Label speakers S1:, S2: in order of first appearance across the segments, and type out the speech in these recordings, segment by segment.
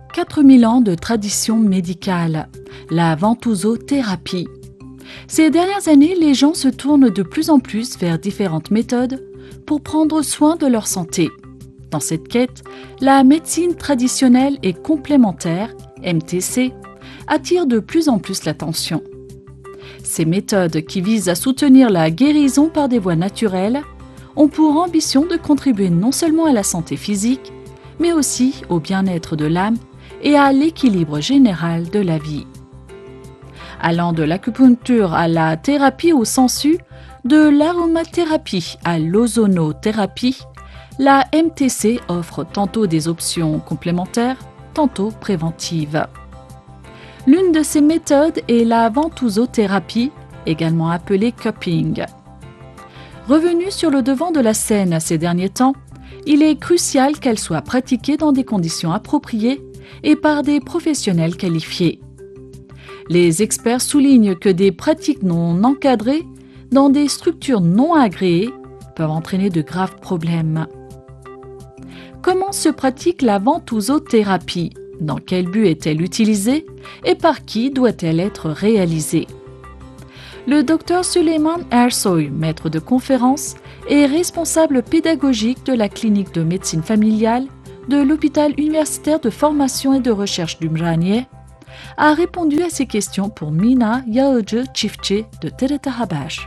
S1: 4000 ans de tradition médicale, la ventousothérapie. Ces dernières années, les gens se tournent de plus en plus vers différentes méthodes pour prendre soin de leur santé. Dans cette quête, la médecine traditionnelle et complémentaire, MTC, attire de plus en plus l'attention. Ces méthodes qui visent à soutenir la guérison par des voies naturelles ont pour ambition de contribuer non seulement à la santé physique, mais aussi au bien-être de l'âme et à l'équilibre général de la vie. Allant de l'acupuncture à la thérapie au sensu, de l'aromathérapie à l'ozonothérapie, la MTC offre tantôt des options complémentaires, tantôt préventives. L'une de ces méthodes est la ventousothérapie, également appelée cupping. Revenue sur le devant de la scène ces derniers temps, il est crucial qu'elle soit pratiquée dans des conditions appropriées et par des professionnels qualifiés. Les experts soulignent que des pratiques non encadrées dans des structures non agréées peuvent entraîner de graves problèmes. Comment se pratique la ventousothérapie? Dans quel but est-elle utilisée et par qui doit-elle être réalisée? Le Dr Süleyman Ersoy, maître de conférence et responsable pédagogique de la clinique de médecine familiale de l'hôpital universitaire de formation et de recherche d'Umraniye, a répondu à ces questions pour Mina Yağcı Çiftçi de TRT Haber.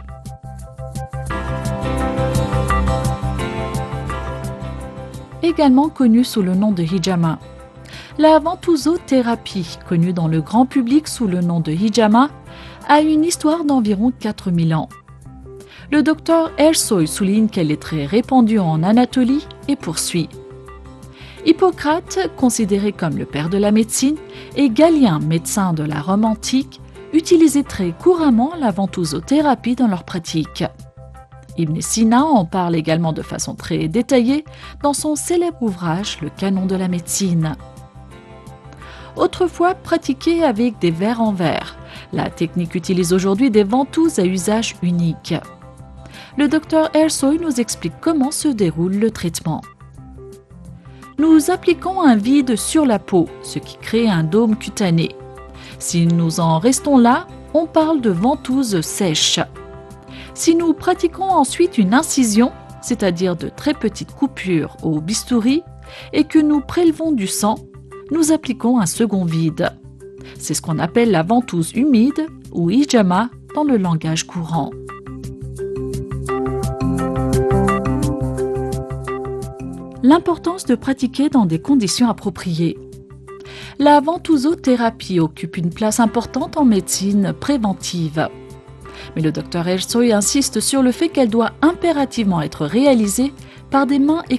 S1: Également connue sous le nom de hijama. La ventousothérapie, connue dans le grand public sous le nom de hijama, a une histoire d'environ 4000 ans. Le docteur Ersoy souligne qu'elle est très répandue en Anatolie et poursuit. Hippocrate, considéré comme le père de la médecine, et Galien, médecin de la Rome antique, utilisaient très couramment la ventousothérapie dans leur pratique. Ibn Sina en parle également de façon très détaillée dans son célèbre ouvrage « Le canon de la médecine ». Autrefois pratiquée avec des verres en verre, la technique utilise aujourd'hui des ventouses à usage unique. Le docteur Ersoy nous explique comment se déroule le traitement. Nous appliquons un vide sur la peau, ce qui crée un dôme cutané. Si nous en restons là, on parle de ventouse sèche. Si nous pratiquons ensuite une incision, c'est-à-dire de très petites coupures au bistouri, et que nous prélevons du sang, nous appliquons un second vide. C'est ce qu'on appelle la ventouse humide ou hijama dans le langage courant. L'importance de pratiquer dans des conditions appropriées. La ventousothérapie occupe une place importante en médecine préventive. Mais le docteur Ersoy insiste sur le fait qu'elle doit impérativement être réalisée par des mains et